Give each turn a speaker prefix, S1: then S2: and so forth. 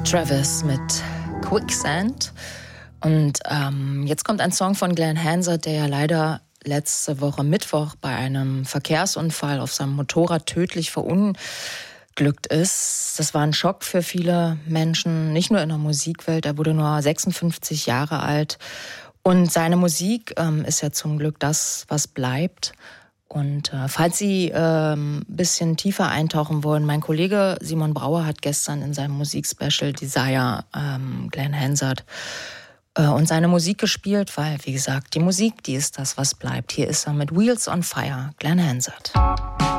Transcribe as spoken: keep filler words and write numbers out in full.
S1: Travis mit Quicksand. Und ähm, jetzt kommt ein Song von Glenn Hansard, der ja leider letzte Woche Mittwoch bei einem Verkehrsunfall auf seinem Motorrad tödlich verunglückt ist. Das war ein Schock für viele Menschen, nicht nur in der Musikwelt. Er wurde nur sechsundfünfzig Jahre alt. Und seine Musik ähm, ist ja zum Glück das, was bleibt. Und äh, falls Sie ein ähm, bisschen tiefer eintauchen wollen, mein Kollege Simon Brauer hat gestern in seinem Musikspecial Desire ähm, Glenn Hansard äh, und seine Musik gespielt, weil, wie gesagt, die Musik, die ist das, was bleibt. Hier ist er mit Wheels on Fire, Glenn Hansard.